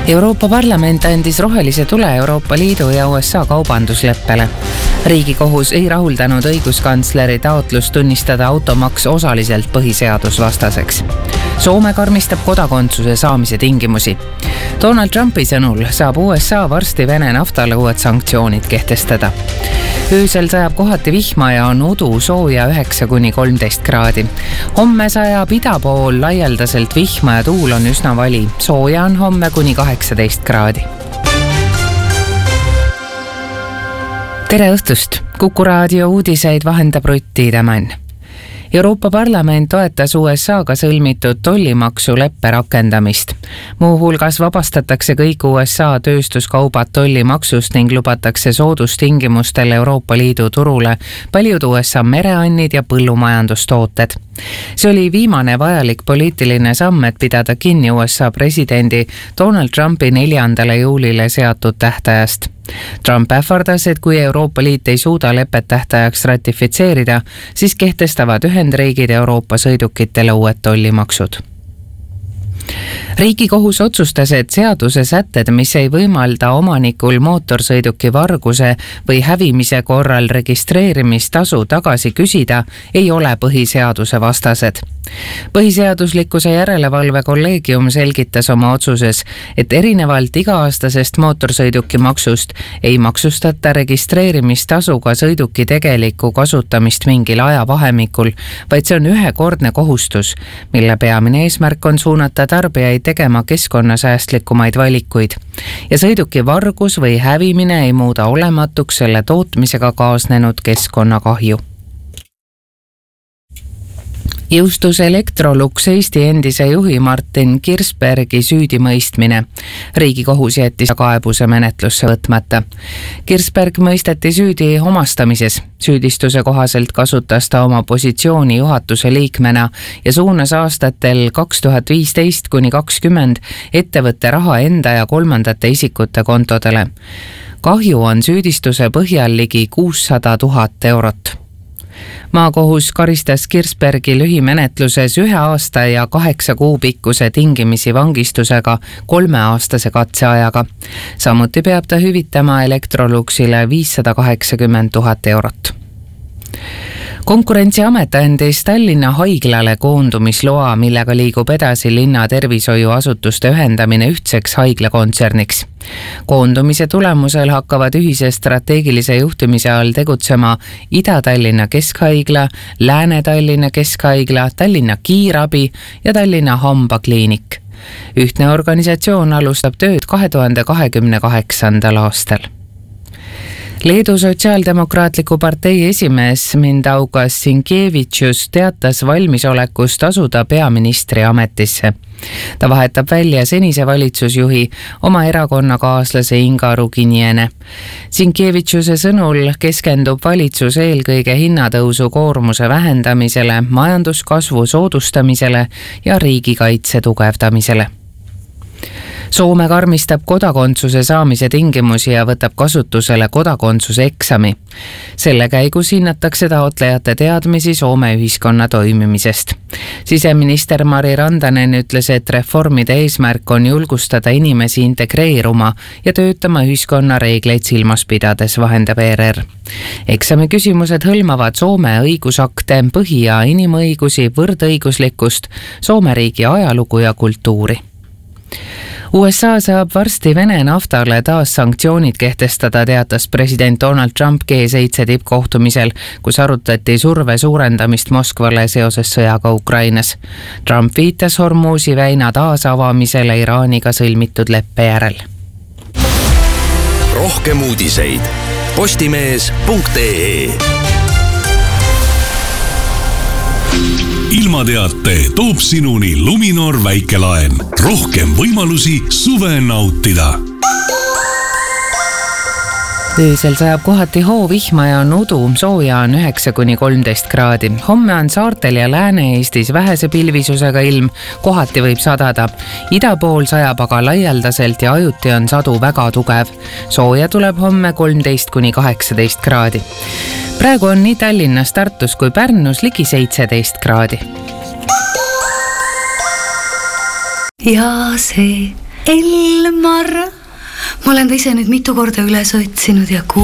Euroopa Parlament andis rohelise tule Euroopa Liidu ja USA kaubandusleppele. Riigikohus ei rahuldanud õiguskantsleri taotlust tunnistada automaks osaliselt põhiseadusvastaseks. Soome karmistab kodakondsuse saamise tingimusi. Donald Trumpi sõnul saab USA varsti Vene naftale uued sanktsioonid kehtestada. Öösel sajab kohati vihma ja on udu, sooja 9–13 kraadi. Homme sajab ida pool laialdaselt vihma ja tuul on üsna vali. Sooja on homme kuni 18 kraadi. Tere õhtust! Kuku raadio uudiseid vahendab Rutt Tiidemann. Euroopa Parlament toetas USA-ga sõlmitud tollimaksu leppe rakendamist. Muuhulgas vabastatakse kõik USA tööstuskaubad tollimaksust ning lubatakse soodustingimustel Euroopa Liidu turule paljud USA mereannid ja põllumajandustooted. See oli viimane vajalik poliitiline samm, et pidada kinni USA presidendi Donald Trumpi 4. juulile seatud tähtajast. Trump ähvardas, et kui Euroopa Liit ei suuda lepet tähtajaks ratifitseerida, siis kehtestavad Ühendriigid Euroopa sõidukitele uued tollimaksud. Riigikohus otsustas, et seaduse sätted, mis ei võimalda omanikul mootorsõiduki varguse või hävimise korral registreerimistasu tagasi küsida, ei ole põhiseaduse vastased. Põhiseaduslikkuse järelevalve kolleegium selgitas oma otsuses, et erinevalt iga-aastasest mootorsõiduki maksust ei maksustata registreerimistasuga sõiduki tegelikku kasutamist mingil ajavahemikul, vaid see on ühekordne kohustus, mille peamine eesmärk on suunata tarbijaid tegema keskkonnasäästlikumaid valikuid. Ja sõiduki vargus või hävimine ei muuda olematuks selle tootmisega kaasnenud keskkonnakahju. Jõustus Electrolux Eesti endise juhi Martin Kirsbergi süüdimõistmine. Riigikohus jättis kaebuse menetlusse võtmata. Kirsberg mõisteti süüdi omastamises. Süüdistuse kohaselt kasutas ta oma positsiooni juhatuse liikmena ja suunas aastatel 2015–2020 ettevõtte raha enda ja kolmandate isikute kontodele. Kahju on süüdistuse põhjal ligi 600 000 eurot. Maakohus karistas Kirsbergi lühimenetluses 1 aasta ja 8 kuu pikkuse tingimisi vangistusega 3-aastase katseajaga. Samuti peab ta hüvitama Electroluxile 580 000 eurot. Konkurentsiamet andis Tallinna haiglale koondumisloa, millega liigub edasi linna tervishoiuasutuste ühendamine ühtseks haiglakontserniks. Koondumise tulemusel hakkavad ühise strateegilise juhtimise all tegutsema Ida-Tallinna Keskhaigla, Lääne-Tallinna Keskhaigla, Tallinna Kiirabi ja Tallinna Hambakliinik. Ühtne organisatsioon alustab tööd 2028. aastal. Leedu Sotsiaaldemokraatliku partei esimees Mindaugas Sinkevičius teatas valmisolekust asuda peaministri ametisse. Ta vahetab välja senise valitsusjuhi oma erakonnakaaslase Inga Ruginiene. Sinkevičiuse sõnul keskendub valitsus eelkõige hinnatõusu koormuse vähendamisele, majanduskasvu soodustamisele ja riigikaitse tugevdamisele. Soome karmistab kodakondsuse saamise tingimusi ja võtab kasutusele kodakondsuse eksami. Selle käigus hinnatakse taotlejate teadmisi Soome ühiskonna toimimisest. Siseminister Mari Rantanen ütles, et reformide eesmärk on julgustada inimesi integreeruma ja töötama ühiskonna reegleid silmas pidades, vahendab ERR. Eksami küsimused hõlmavad Soome õigusakte, põhi- ja inimõigusi, võrdõiguslikkust, Soome riigi ajalugu ja kultuuri. USA saab varsti Vene naftale taas sanktsioonid kehtestada, teatas president Donald Trump G7 tippkohtumisel, kus arutati surve suurendamist Moskvale seoses sõjaga Ukrainas. Trump viitas Hormuzi väina taasavamisele Iraaniga sõlmitud leppe järel. Rohkem uudiseid postimees.ee. Ilmateate toob sinuni Luminor väikelaen. Rohkem võimalusi suve nautida. Öösel sajab kohati hoovihma ja on udu, sooja on 9–13 kraadi. Homme on saartel ja Lääne-Eestis vähese pilvisusega ilm, kohati võib sadada. Ida pool sajab aga laialdaselt ja ajuti on sadu väga tugev. Sooja tuleb homme 13–18 kraadi. Praegu on nii Tallinnas, Tartus kui Pärnus ligi 17 kraadi. Ja see Elmar, ma olen ta ise nüüd mitu korda üles otsinud ja